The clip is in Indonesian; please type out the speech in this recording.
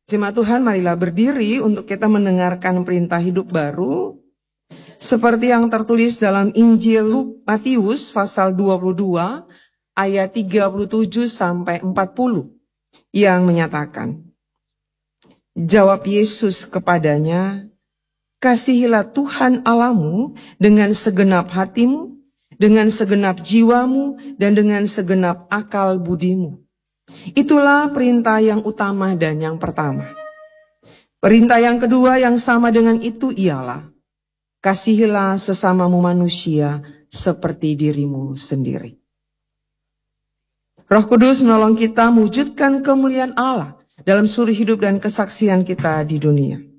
Jemaat Tuhan, marilah berdiri untuk kita mendengarkan perintah hidup baru seperti yang tertulis dalam Injil Matius pasal 22 ayat 37 sampai 40 yang menyatakan, jawab Yesus kepadanya, kasihilah Tuhan Allahmu dengan segenap hatimu, dengan segenap jiwamu, dan dengan segenap akal budimu. Itulah perintah yang utama dan yang pertama. Perintah yang kedua yang sama dengan itu ialah, kasihilah sesamamu manusia seperti dirimu sendiri. Roh Kudus menolong kita mewujudkan kemuliaan Allah dalam seluruh hidup dan kesaksian kita di dunia.